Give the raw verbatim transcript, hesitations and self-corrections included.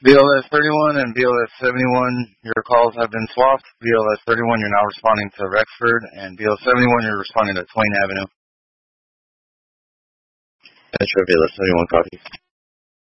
B L S thirty-one and B L S seventy-one, your calls have been swapped. B L S thirty-one, you're now responding to Rexford, and B L S seventy-one, you're responding to Twain Avenue. Metro B L S seventy-one, copy.